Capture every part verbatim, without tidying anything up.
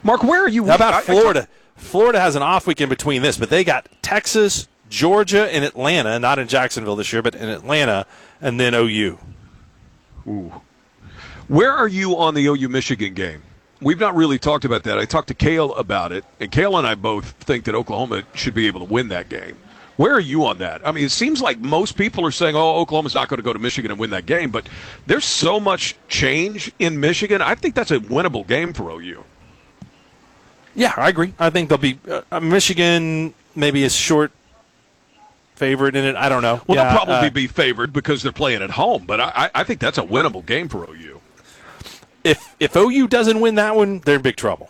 Mark, where are you? How about I, Florida? I talk- Florida has an off week in between this, but they got Texas, Georgia, and Atlanta, not in Jacksonville this year, but in Atlanta, and then O U. Ooh. Where are you on the O U-Michigan game? We've not really talked about that. I talked to Cale about it, and Cale and I both think that Oklahoma should be able to win that game. Where are you on that? I mean, it seems like most people are saying, oh, Oklahoma's not going to go to Michigan and win that game, but there's so much change in Michigan. I think that's a winnable game for O U. Yeah, I agree. I think they'll be uh, – Michigan maybe is short favorite in it. I don't know. Well, yeah, they'll probably uh, be favored because they're playing at home, but I, I think that's a winnable game for O U. If if O U doesn't win that one, they're in big trouble.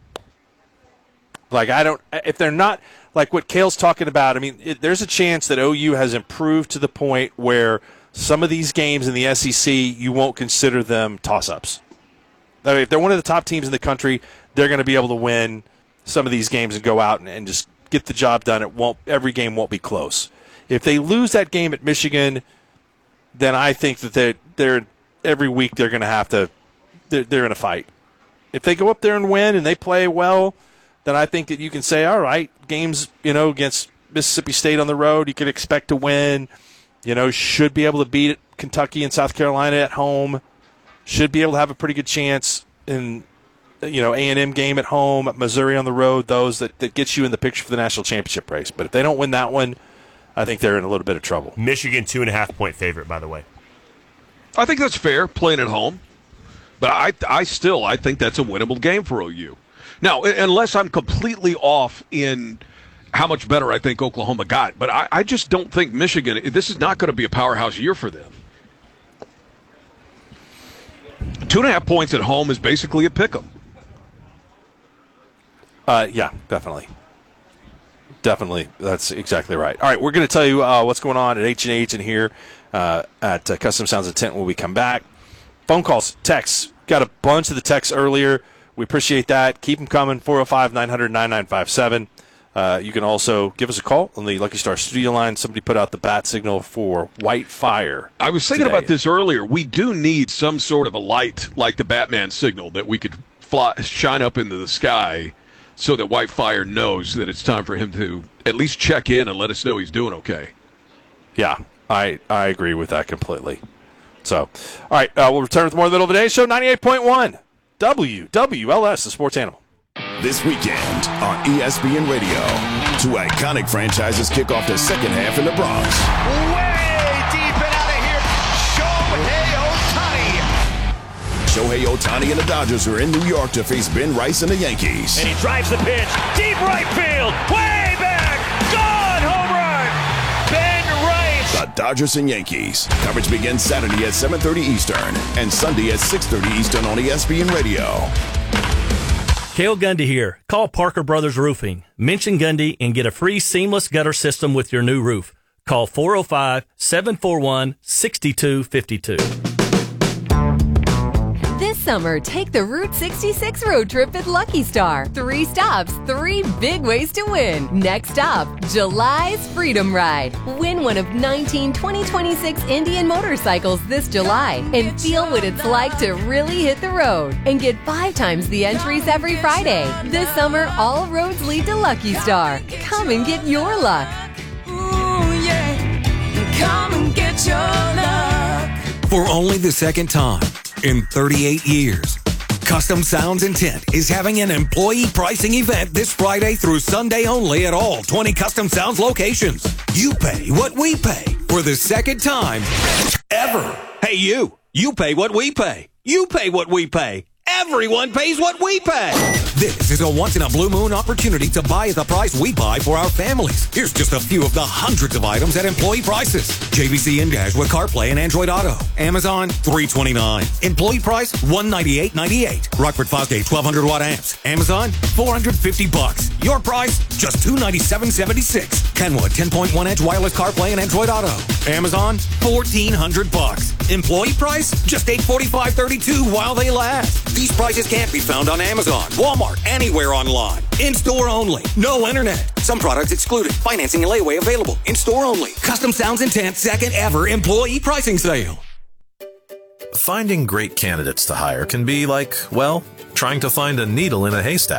Like, I don't – if they're not – like what Cale's talking about, I mean, it, there's a chance that O U has improved to the point where some of these games in the S E C, you won't consider them toss-ups. I mean, if they're one of the top teams in the country, they're going to be able to win some of these games and go out and, and just get the job done. It won't. Every game won't be close. If they lose that game at Michigan, then I think that they're, they're every week they're going to have to they're, they're in a fight. If they go up there and win and they play well, then I think that you can say, all right, games you know against Mississippi State on the road, you can expect to win. You know, should be able to beat Kentucky and South Carolina at home. Should be able to have a pretty good chance in, you know, A and M game at home, Missouri on the road, those that, that gets you in the picture for the national championship race. But if they don't win that one, I think they're in a little bit of trouble. Michigan, two and a half point favorite, by the way. I think that's fair, playing at home. But I, I still, I think that's a winnable game for O U. Now, unless I'm completely off in how much better I think Oklahoma got. But I, I just don't think Michigan, this is not going to be a powerhouse year for them. Two and a half points at home is basically a pick-em. Uh, yeah, definitely. Definitely. That's exactly right. All right, we're going to tell you uh, what's going on at H and H and here uh, at uh, Custom Sounds and Tent when we come back. Phone calls, texts. Got a bunch of the texts earlier. We appreciate that. Keep them coming, four oh five, nine hundred, ninety-nine fifty-seven. Uh, you can also give us a call on the Lucky Star studio line. Somebody put out the bat signal for White Fire. I was thinking today. about this earlier. We do need some sort of a light like the Batman signal that we could fly, shine up into the sky so that White Fire knows that it's time for him to at least check in and let us know he's doing okay. Yeah, I, I agree with that completely. So, all right, uh, we'll return with more of the middle of the day show, ninety-eight point one W W L S, the Sports Animal. This weekend on E S P N Radio, two iconic franchises kick off the second half in the Bronx. Way deep and out of here, Shohei Ohtani. Shohei Ohtani and the Dodgers are in New York to face Ben Rice and the Yankees. And he drives the pitch. Deep right field. Way back. Gone. Home run. Ben Rice. The Dodgers and Yankees. Coverage begins Saturday at seven thirty Eastern and Sunday at six thirty Eastern on E S P N Radio. Cale Gundy here. Call Parker Brothers Roofing. Mention Gundy and get a free seamless gutter system with your new roof. Call four oh five, seven four one, six two five two. This summer, take the Route sixty-six road trip at Lucky Star. Three stops, three big ways to win. Next stop, July's Freedom Ride. Win one of nineteen twenty twenty-six Indian motorcycles this July and feel what it's like to really hit the road. And get five times the entries every Friday. This summer, all roads lead to Lucky Star. Come and get your luck. Ooh, yeah. Come and get your luck. For only the second time in thirty-eight years, Custom Sounds and Tent is having an employee pricing event this Friday through Sunday only at all twenty Custom Sounds locations. You pay what we pay for the second time ever. Hey, you. You pay what we pay. You pay what we pay. Everyone pays what we pay. This is a once-in-a-blue-moon opportunity to buy at the price we buy for our families. Here's just a few of the hundreds of items at employee prices. J V C in-dash with CarPlay and Android Auto. Amazon, three twenty-nine. Employee price, one ninety-eight ninety-eight. Rockford Fosgate, twelve hundred watt amps. Amazon, four hundred fifty bucks. Your price, just two ninety-seven seventy-six. Kenwood, ten point one inch wireless CarPlay and Android Auto. Amazon, fourteen hundred bucks. Employee price, just eight forty-five thirty-two while they last. These prices can't be found on Amazon, Walmart, anywhere online. In-store only. No internet. Some products excluded. Financing and layaway available. In-store only. Custom Sounds and Tent second ever employee pricing sale. Finding great candidates to hire can be like, well, trying to find a needle in a haystack.